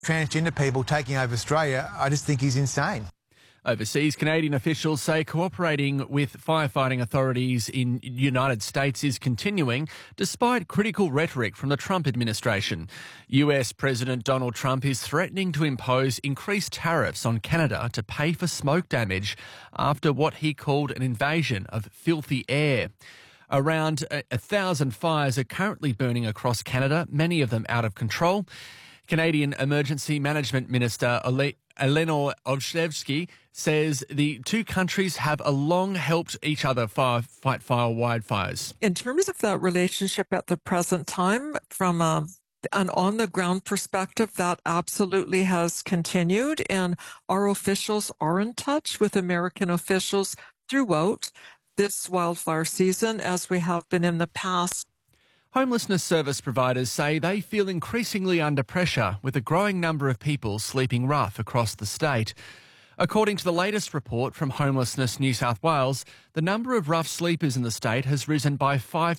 transgender people taking over Australia, I just think is insane. Overseas, Canadian officials say cooperating with firefighting authorities in the United States is continuing despite critical rhetoric from the Trump administration. US President Donald Trump is threatening to impose increased tariffs on Canada to pay for smoke damage after what he called an invasion of filthy air. Around 1,000 fires are currently burning across Canada, many of them out of control. Canadian Emergency Management Minister Eleanor Ojevsky says the two countries have long helped each other fight wildfires. In terms of that relationship at the present time, from an on-the-ground perspective, that absolutely has continued, and our officials are in touch with American officials throughout this wildfire season, as we have been in the past. Homelessness service providers say they feel increasingly under pressure with a growing number of people sleeping rough across the state. According to the latest report from Homelessness New South Wales, the number of rough sleepers in the state has risen by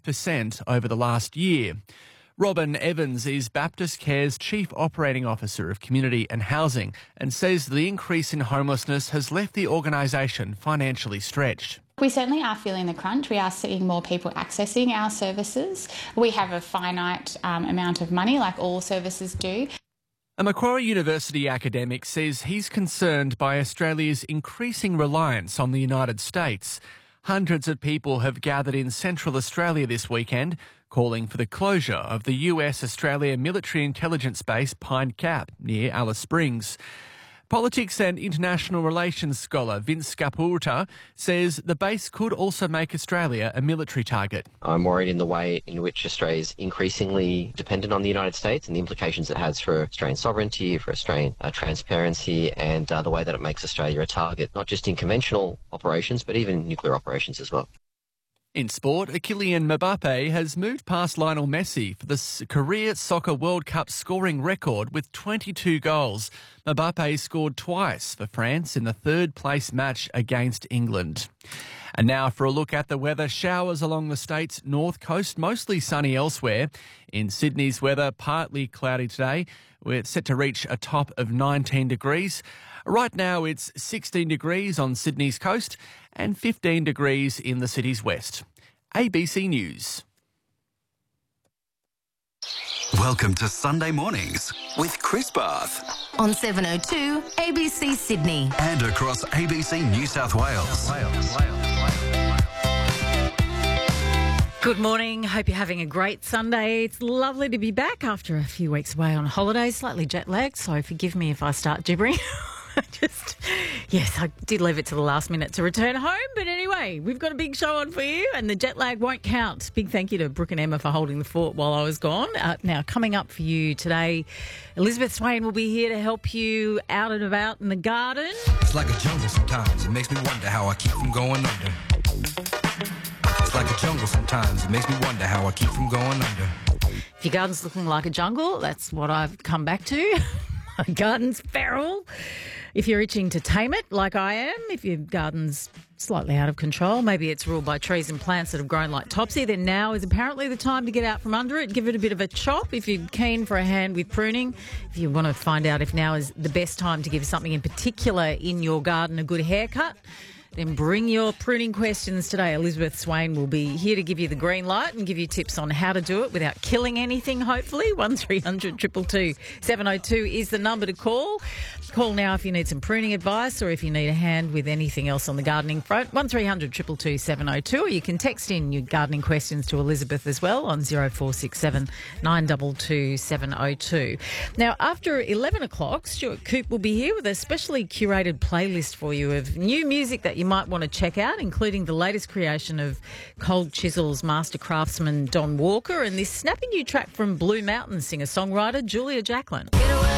5% over the last year. Robin Evans is Baptist Care's Chief Operating Officer of Community and Housing and says the increase in homelessness has left the organisation financially stretched. We certainly are feeling the crunch. We are seeing more people accessing our services. We have a finite amount of money, like all services do. A Macquarie University academic says he's concerned by Australia's increasing reliance on the United States. Hundreds of people have gathered in Central Australia this weekend, calling for the closure of the US-Australia military intelligence base Pine Gap near Alice Springs. Politics and international relations scholar Vince Scapurta says the base could also make Australia a military target. I'm worried in the way in which Australia is increasingly dependent on the United States and the implications it has for Australian sovereignty, for Australian transparency, and the way that it makes Australia a target, not just in conventional operations, but even nuclear operations as well. In sport, Kylian Mbappe has moved past Lionel Messi for the career Soccer World Cup scoring record with 22 goals. Mbappe scored twice for France in the third-place match against England. And now for a look at the weather. Showers along the state's north coast, mostly sunny elsewhere. In Sydney's weather, partly cloudy today. We're set to reach a top of 19 degrees. Right now it's 16 degrees on Sydney's coast and 15 degrees in the city's west. ABC News. Welcome to Sunday Mornings with Chris Bath. On 702 ABC Sydney. And across ABC New South Wales. Good morning. Hope you're having a great Sunday. It's lovely to be back after a few weeks away on holiday, slightly jet lagged, so forgive me if I start gibbering. I did leave it to the last minute to return home. But anyway, we've got a big show on for you and the jet lag won't count. Big thank you to Brooke and Emma for holding the fort while I was gone. Now, coming up for you today, Elizabeth Swain will be here to help you out and about in the garden. It's like a jungle sometimes. It makes me wonder how I keep from going under. It's like a jungle sometimes. It makes me wonder how I keep from going under. If your garden's looking like a jungle, that's what I've come back to. My garden's feral. If you're itching to tame it, like I am, if your garden's slightly out of control, maybe it's ruled by trees and plants that have grown like topsy, then now is apparently the time to get out from under it, give it a bit of a chop if you're keen for a hand with pruning. If you want to find out if now is the best time to give something in particular in your garden a good haircut, then bring your pruning questions today. Elizabeth Swain will be here to give you the green light and give you tips on how to do it without killing anything, hopefully. 1300 222 702 is the number to call. Call now if you need some pruning advice or if you need a hand with anything else on the gardening front. 1300 222 702, or you can text in your gardening questions to Elizabeth as well on 0467 922 702. Now, after 11 o'clock, Stuart Coop will be here with a specially curated playlist for you of new music that you might want to check out, including the latest creation of Cold Chisel's master craftsman Don Walker and this snappy new track from Blue Mountain singer-songwriter Julia Jacklin. Get away.